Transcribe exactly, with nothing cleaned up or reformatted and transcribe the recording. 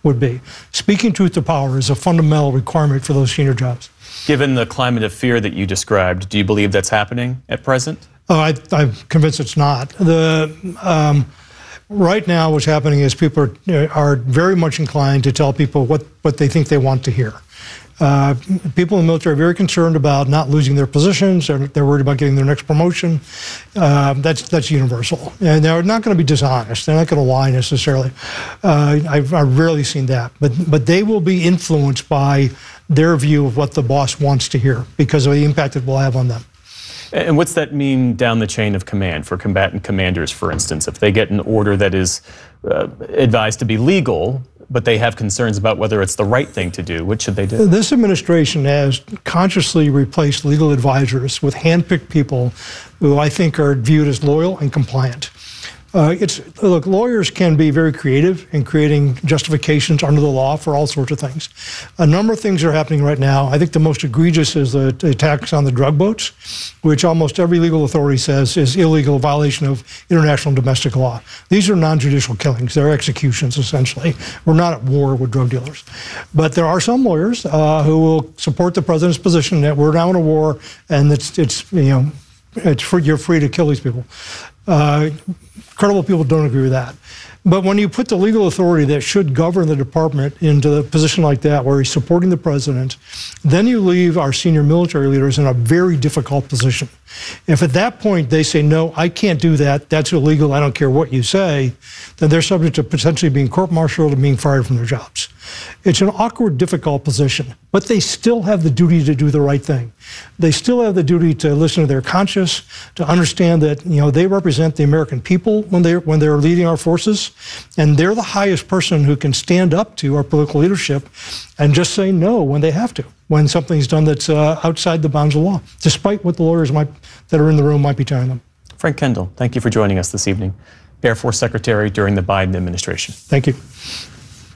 would be. Speaking truth to power is a fundamental requirement for those senior jobs. Given the climate of fear that you described, do you believe that's happening at present? Oh, I, I'm convinced it's not. The, um, right now what's happening is people are, are very much inclined to tell people what, what they think they want to hear. Uh, people in the military are very concerned about not losing their positions. They're, they're worried about getting their next promotion. Uh, that's that's universal. And they're not going to be dishonest. They're not going to lie necessarily. Uh, I've, I've rarely seen that. But, but they will be influenced by their view of what the boss wants to hear because of the impact it will have on them. And what's that mean down the chain of command for combatant commanders, for instance? If they get an order that is uh, advised to be legal, but they have concerns about whether it's the right thing to do, what should they do? This administration has consciously replaced legal advisors with handpicked people who I think are viewed as loyal and compliant. Uh, it's, look, lawyers can be very creative in creating justifications under the law for all sorts of things. A number of things are happening right now. I think the most egregious is the, the attacks on the drug boats, which almost every legal authority says is illegal, violation of international and domestic law. These are non-judicial killings. They're executions, essentially. We're not at war with drug dealers. But there are some lawyers uh, who will support the president's position that we're now in a war and it's, it's you know, it's free, you're free to kill these people. Uh, credible people don't agree with that. But when you put the legal authority that should govern the department into a position like that, where he's supporting the president, then you leave our senior military leaders in a very difficult position. If at that point they say, no, I can't do that, that's illegal, I don't care what you say, then they're subject to potentially being court-martialed and being fired from their jobs. It's an awkward, difficult position, but they still have the duty to do the right thing. They still have the duty to listen to their conscience, to understand that, you know, they represent the American people when they're, when they're leading our forces, and they're the highest person who can stand up to our political leadership and just say no when they have to, when something's done that's uh, outside the bounds of law, despite what the lawyers might, that are in the room might be telling them. Frank Kendall, thank you for joining us this evening. Air Force Secretary during the Biden administration. Thank you.